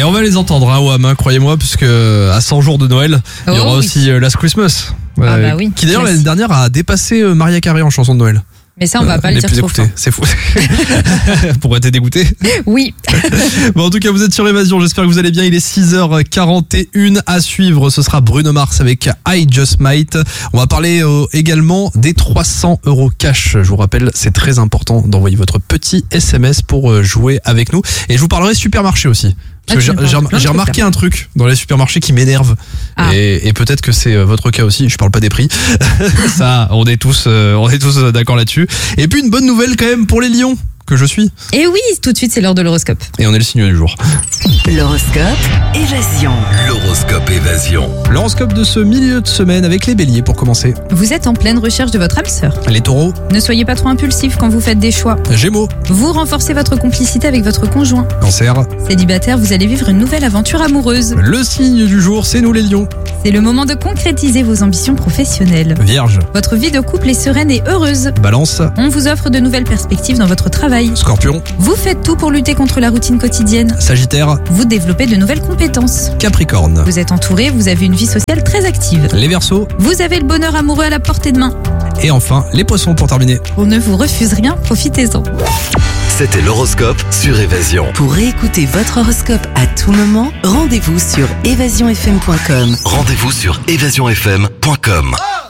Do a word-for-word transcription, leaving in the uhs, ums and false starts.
Et on va les entendre, hein, Wham, hein, croyez-moi, puisque à cent jours de Noël, Oh, il y aura oui. aussi euh, Last Christmas. Ah euh, bah oui, qui d'ailleurs l'année classique. dernière a dépassé euh, Mariah Carey en chanson de Noël. Mais ça, on va pas les le dire plus trop écoutées, fort. c'est fou. Pourquoi t'es dégoûté? Oui. Bon, en tout cas, vous êtes sur Évasion, j'espère que vous allez bien. Il est six heures quarante et une à suivre. Ce sera Bruno Mars avec I Just Might. On va parler euh, également des trois cents euros cash. Je vous rappelle, c'est très important d'envoyer votre petit S M S pour euh, jouer avec nous. Et je vous parlerai supermarché aussi. Parce Ah, que tu j'ai nous parles j'ai- de plein de j'ai trucs, remarqué là. un truc dans les supermarchés qui m'énerve. Ah. Et, et peut-être que c'est euh, votre cas aussi. Je parle pas des prix. Ça, on est tous, euh, on est tous euh, d'accord là-dessus. Et puis une bonne nouvelle quand même pour les lions que je suis. Et oui, tout de suite, c'est l'heure de l'horoscope. Et on est le signe du jour. L'horoscope Évasion. L'horoscope Évasion. L'horoscope de ce milieu de semaine avec les béliers pour commencer. Vous êtes en pleine recherche de votre âme sœur. Les taureaux, Ne soyez pas trop impulsif quand vous faites des choix. gémeaux, Vous renforcez votre complicité avec votre conjoint. cancer. Célibataire, vous allez vivre une nouvelle aventure amoureuse. Le signe du jour, c'est nous les lions. C'est le moment de concrétiser vos ambitions professionnelles. Vierge, Votre vie de couple est sereine et heureuse. balance, On vous offre de nouvelles perspectives dans votre travail. scorpion, Vous faites tout pour lutter contre la routine quotidienne. sagittaire, Vous développez de nouvelles compétences. capricorne. Vous êtes entouré, vous avez une vie sociale très active. Les verseaux Vous avez le bonheur amoureux à la portée de main. et enfin les poissons pour terminer. On ne vous refuse rien, profitez-en. C'était l'horoscope sur Évasion. Pour réécouter votre horoscope à tout moment, rendez-vous sur évasion f m point com. Rendez-vous sur évasion f m point com.